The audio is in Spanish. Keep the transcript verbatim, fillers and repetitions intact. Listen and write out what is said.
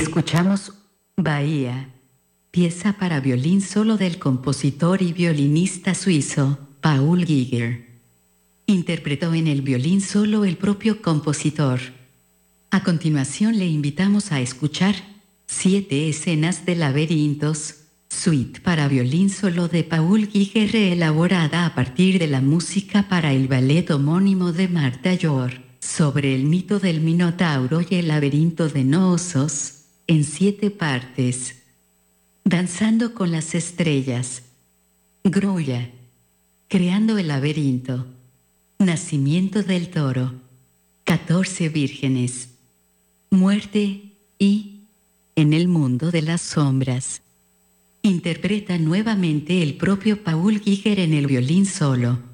Escuchamos Bahía, pieza para violín solo del compositor y violinista suizo Paul Giger. Interpretó en el violín solo el propio compositor. A continuación le invitamos a escuchar Siete escenas de laberintos, suite para violín solo de Paul Giger, elaborada a partir de la música para el ballet homónimo de Martha Yor, sobre el mito del Minotauro y el laberinto de Knossos, en siete partes. Danzando con las estrellas. Grulla. Creando el laberinto. Nacimiento del toro. Catorce vírgenes. Muerte y En el mundo de las sombras. Interpreta nuevamente el propio Paul Giger en el violín solo.